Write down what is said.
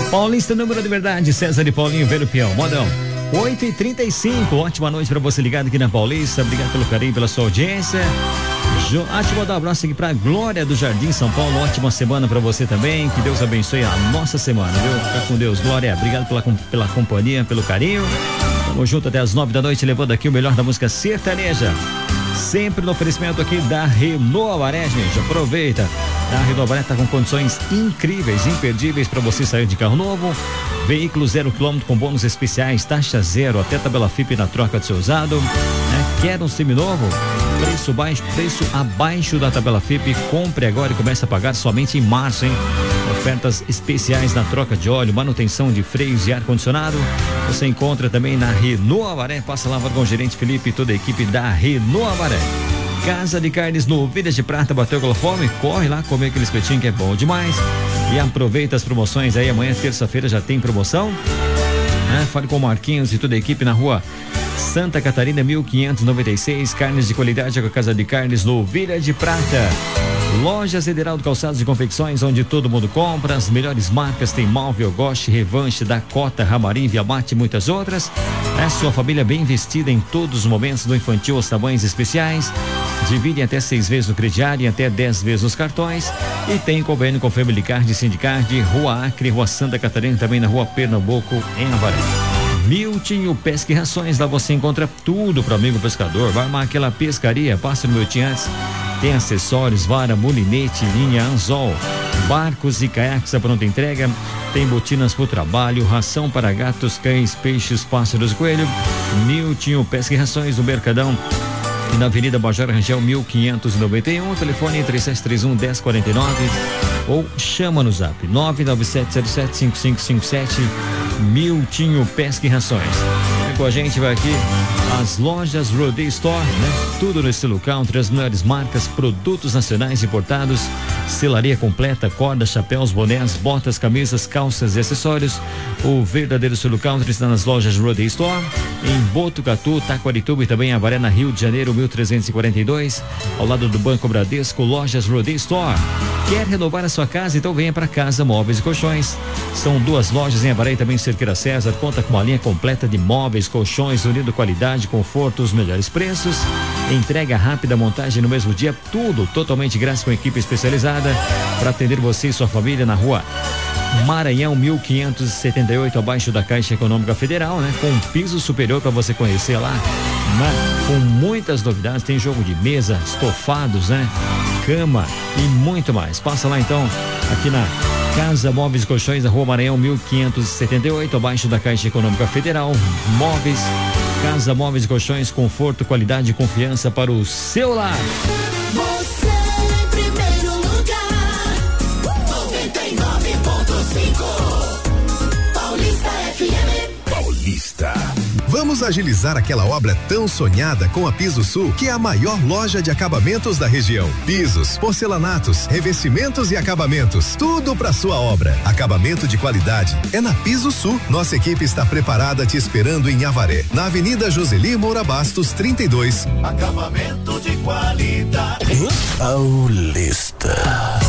Paulista, número de verdade, César e Paulinho, Velho Peão, modão. 8h35, ótima noite pra você ligado aqui na Paulista, obrigado pelo carinho, pela sua audiência. Deixa eu mandar um abraço aqui pra Glória do Jardim São Paulo, ótima semana pra você também, que Deus abençoe a nossa semana, viu? Fica com Deus, Glória, obrigado pela companhia, pelo carinho. Tamo junto até as 9 da noite, levando aqui o melhor da música sertaneja. Sempre no oferecimento aqui da Renault Avaré, gente, aproveita. A Renault Avaré tá com condições incríveis, imperdíveis para você sair de carro novo. Veículo 0 km com bônus especiais, taxa zero, até tabela FIP na troca do seu usado. Quer um seminovo? Preço baixo, preço abaixo da tabela FIP. Compre agora e comece a pagar somente em março, hein? Ofertas especiais na troca de óleo, manutenção de freios e ar-condicionado. Você encontra também na Renault Avaré. Passa lá com o gerente Felipe e toda a equipe da Renault Avaré. Casa de Carnes no Ovelhas de Prata, bateu aquela fome? Corre lá comer aquele espetinho que é bom demais. E aproveita as promoções aí, amanhã, terça-feira, já tem promoção. Fale com o Marquinhos e toda a equipe na rua Santa Catarina, 1596. Carnes de qualidade com a Casa de Carnes no Ovelhas de Prata. Lojas Ederaldo Calçados e Confecções, onde todo mundo compra. As melhores marcas tem Malve, Goste, Revanche, Dakota, Ramarim, Viamate e muitas outras. É sua família bem vestida em todos os momentos, do infantil aos tamanhos especiais. Divide até 6 vezes no crediário e até 10 vezes nos cartões. E tem convênio com Family Card e Sindicard, Rua Acre, Rua Santa Catarina, também na Rua Pernambuco, em Avaré. Miltinho Pesca e Rações, lá você encontra tudo para amigo pescador. Vai armar aquela pescaria, passa no Miltinho antes. Tem acessórios, vara, molinete, linha, anzol, barcos e caiaques à pronta entrega. Tem botinas para o trabalho, ração para gatos, cães, peixes, pássaros, coelho. Miltinho Pesca e Rações, no Mercadão e na Avenida Major Rangel 1591, telefone 3731-1049 ou chama no zap 997075557. Miltinho Pesca e Rações. Vem com a gente, vai aqui as lojas Rodeio Store, né? Tudo no estilo country, as melhores marcas, produtos nacionais importados, selaria completa, cordas, chapéus, bonés, botas, camisas, calças e acessórios. O verdadeiro estilo country está nas lojas Rodeio Store, em Botucatu, Taquarituba e também em Avaré, na Rio de Janeiro, 1342, ao lado do Banco Bradesco. Lojas Rodeio Store. Quer renovar a sua casa? Então venha para Casa Móveis e Colchões. São 2 lojas em Avaré e também em Cerqueira César. Conta com uma linha completa de móveis, colchões, unindo qualidade, conforto, os melhores preços. Entrega rápida, montagem no mesmo dia, tudo totalmente grátis com equipe especializada para atender você e sua família na rua Maranhão 1578, abaixo da Caixa Econômica Federal, né? Com um piso superior para você conhecer lá, né? Com muitas novidades, tem jogo de mesa, estofados, né? Cama e muito mais. Passa lá então, aqui na Casa Móveis e Colchões, na rua Maranhão 1578, abaixo da Caixa Econômica Federal. Móveis, Casa Móveis e Colchões, conforto, qualidade e confiança para o seu lar. Você em primeiro lugar, 99.5 Paulista FM. Paulista. Vamos agilizar aquela obra tão sonhada com a Piso Sul, que é a maior loja de acabamentos da região. Pisos, porcelanatos, revestimentos e acabamentos, tudo para sua obra. Acabamento de qualidade é na Piso Sul. Nossa equipe está preparada te esperando em Avaré, na Avenida Joseli Moura Bastos 32. Acabamento de qualidade. Paulista.